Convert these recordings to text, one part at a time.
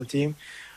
team.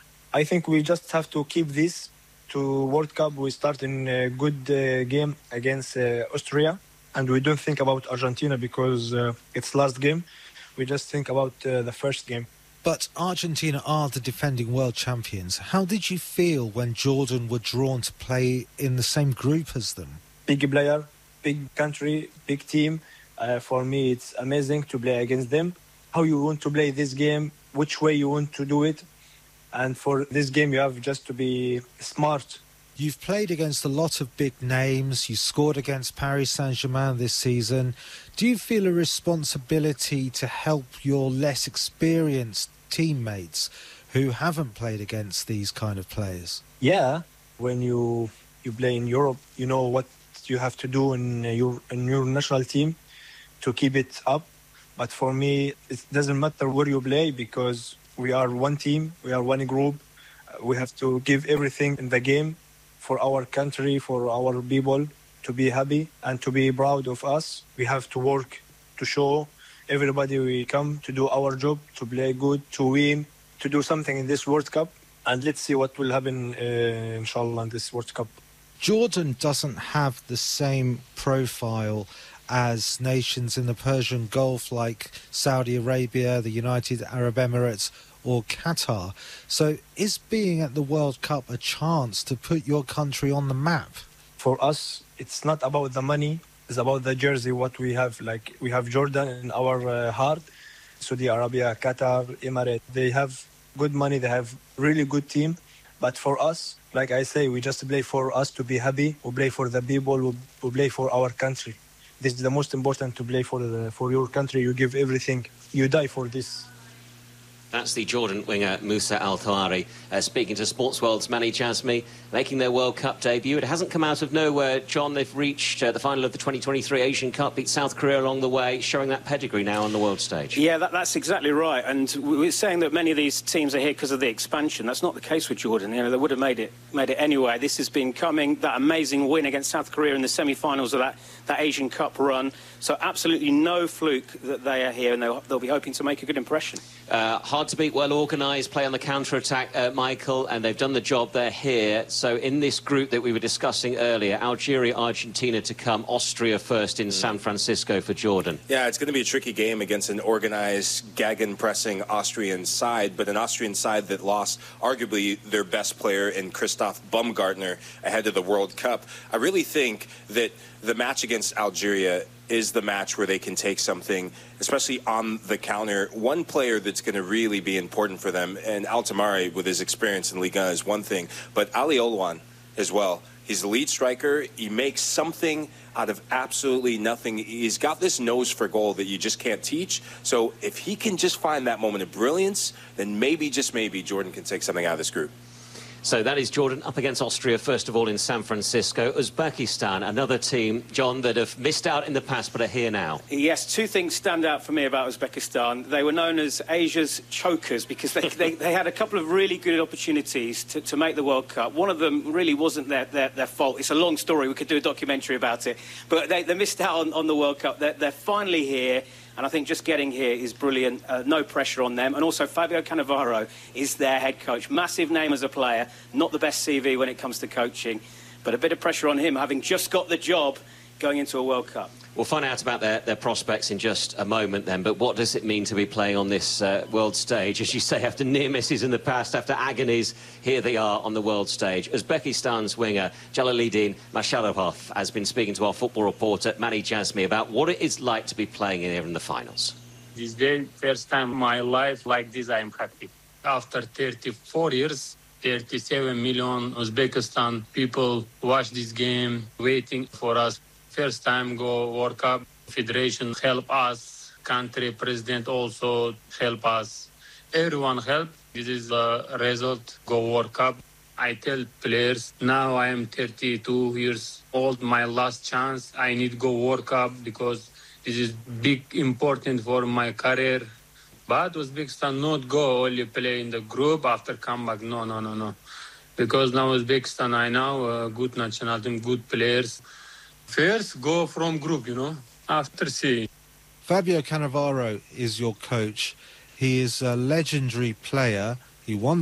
I think we just have to keep this to World Cup. We start in a good game against Austria, and we don't think about Argentina because it's last game. We just think about the first game. But Argentina are the defending world champions. How did you feel when Jordan were drawn to play in the same group as them? Big player, big country, big team. For me, it's amazing to play against them. How you want to play this game, which way you want to do it. And for this game, you have just to be smart. You've played against a lot of big names. You scored against Paris Saint-Germain this season. Do you feel a responsibility to help your less experienced teammates who haven't played against these kind of players? Yeah, when you play in Europe, you know what you have to do in your national team to keep it up. But for me, it doesn't matter where you play because we are one team, we are one group. We have to give everything in the game for our country, for our people to be happy and to be proud of us. We have to work to show everybody we come to do our job, to play good, to win, to do something in this World Cup. And let's see what will happen, inshallah, in this World Cup. Jordan doesn't have the same profile as nations in the Persian Gulf like Saudi Arabia, the United Arab Emirates or Qatar. So is being at the World Cup a chance to put your country on the map? For us, it's not about the money. It's about the jersey, what we have. Like, we have Jordan in our heart. Saudi Arabia, Qatar, Emirates, they have good money. They have really good team. But for us, like I say, we just play for us to be happy. We play for the people. We play for our country. This is the most important, to play for your country. You give everything. You die for this. That's the Jordan winger Moussa Al-Thawari speaking to Sportsworld's Mani Jazmi, making their World Cup debut. It hasn't come out of nowhere, John. They've reached the final of the 2023 Asian Cup, beat South Korea along the way, showing that pedigree now on the world stage. Yeah, that's exactly right. And we were saying that many of these teams are here because of the expansion. That's not the case with Jordan. You know, they would have made it anyway. This has been coming, that amazing win against South Korea in the semi-finals of that Asian Cup run. So absolutely no fluke that they are here, and they'll be hoping to make a good impression. Hard to beat, well organised, play on the counter-attack, Michael, and they've done the job. They're here. So in this group that we were discussing earlier, Algeria, Argentina to come, Austria first in San Francisco for Jordan. Yeah, it's going to be a tricky game against an organised, Gagen-pressing Austrian side, but an Austrian side that lost arguably their best player in Christoph Baumgartner ahead of the World Cup. I really think that the match against Algeria is the match where they can take something, especially on the counter. One player that's going to really be important for them, and Altamari with his experience in Liga is one thing, but Ali Olwan as well. He's the lead striker. He makes something out of absolutely nothing. He's got this nose for goal that you just can't teach. So if he can just find that moment of brilliance, then maybe, just maybe, Jordan can take something out of this group. So that is Jordan up against Austria, first of all, in San Francisco. Uzbekistan, another team, John, that have missed out in the past but are here now. Yes, two things stand out for me about Uzbekistan. They were known as Asia's chokers because they had a couple of really good opportunities to make the World Cup. One of them really wasn't their fault. It's a long story. We could do a documentary about it. But they missed out on the World Cup. They're finally here. And I think just getting here is brilliant. No pressure on them. And also Fabio Cannavaro is their head coach. Massive name as a player. Not the best CV when it comes to coaching. But a bit of pressure on him, having just got the job going into a World Cup. We'll find out about their prospects in just a moment then, but what does it mean to be playing on this world stage? As you say, after near misses in the past, after agonies, here they are on the world stage. Uzbekistan's winger, Jalaluddin Masharopov, has been speaking to our football reporter, Mani Jazmi, about what it is like to be playing here in the finals. This day, first time in my life like this, I am happy. After 34 years, 37 million Uzbekistan people watch this game, waiting for us. First time go World Cup, Federation help us, country president also help us. Everyone help. This is the result, go World Cup. I tell players, now I am 32 years old, my last chance. I need go World Cup because this is big, important for my career. But Uzbekistan not go only play in the group after comeback. No. Because now Uzbekistan, I know, good national team, good players. First, go from group, after see. Fabio Cannavaro is your coach. He is a legendary player He won